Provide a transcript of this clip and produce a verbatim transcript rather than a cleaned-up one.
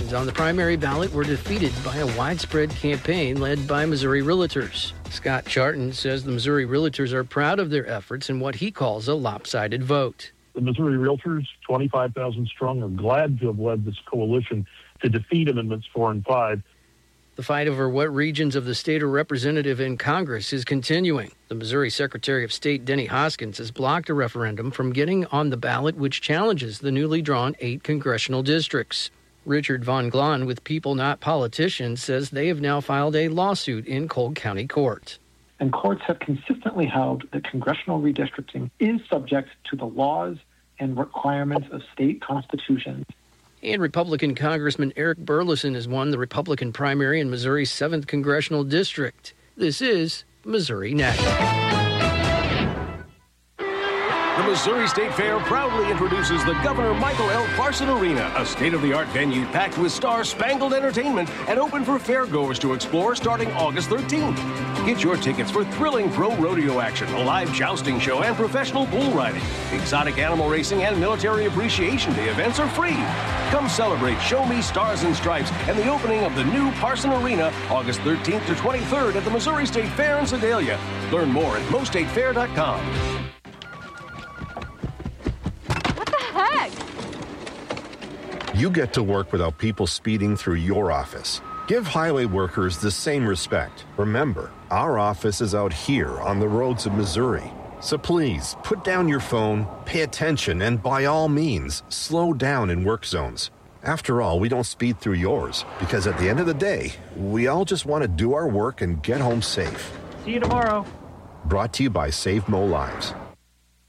Republicans on the primary ballot were defeated by a widespread campaign led by Missouri realtors. Scott Charton says the Missouri realtors are proud of their efforts in what he calls a lopsided vote. The Missouri realtors, twenty-five thousand strong, are glad to have led this coalition to defeat Amendments four and five. The fight over what regions of the state are representative in Congress is continuing. The Missouri Secretary of State, Denny Hoskins, has blocked a referendum from getting on the ballot which challenges the newly drawn eight congressional districts. Richard Von Glahn with People Not Politicians says they have now filed a lawsuit in Cole County Court. And courts have consistently held that congressional redistricting is subject to the laws and requirements of state constitutions. And Republican Congressman Eric Burleson has won the Republican primary in Missouri's seventh Congressional District. This is Missouri National. The Missouri State Fair proudly introduces the Governor Michael L. Parson Arena, a state-of-the-art venue packed with star-spangled entertainment and open for fairgoers to explore starting August thirteenth. Get your tickets for thrilling pro rodeo action, a live jousting show, and professional bull riding. Exotic animal racing and military appreciation day events are free. Come celebrate Show Me Stars and Stripes and the opening of the new Parson Arena August thirteenth to twenty-third at the Missouri State Fair in Sedalia. Learn more at mo state fair dot com. You get to work without people speeding through your office. Give highway workers the same respect. Remember, our office is out here on the roads of Missouri. So please, put down your phone, pay attention, and by all means, slow down in work zones. After all, we don't speed through yours, because at the end of the day, we all just want to do our work and get home safe. See you tomorrow. Brought to you by Save Mo Lives.